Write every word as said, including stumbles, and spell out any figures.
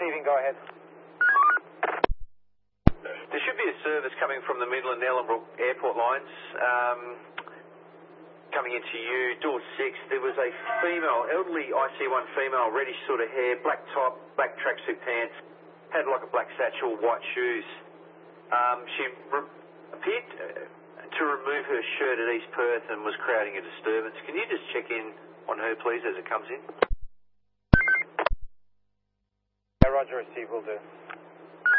Receiving, go ahead. There should be a service coming from the Midland Ellenbrook Airport lines, um, coming into you, door six. There was a female, elderly I C one female, reddish sort of hair, black top, black tracksuit pants, had like a black satchel, white shoes. Um, she re appeared to remove her shirt at East Perth and was creating a disturbance. Can you just check in on her, please, as it comes in? Yeah, Roger, receive, will do.